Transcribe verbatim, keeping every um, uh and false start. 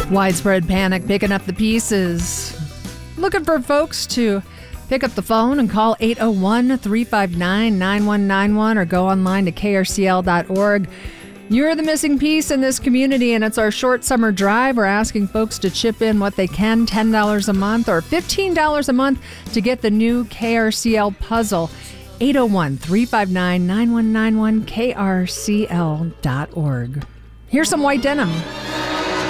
Widespread panic picking up the pieces. Looking for folks to pick up the phone and call eight oh one, three five nine, nine one nine one or go online to K R C L dot org. You're the missing piece in this community, and it's our short summer drive. We're asking folks to chip in what they can, ten dollars a month or fifteen dollars a month to get the new K R C L puzzle. eight oh one, three five nine, nine one nine one, K R C L dot org. Here's some White Denim.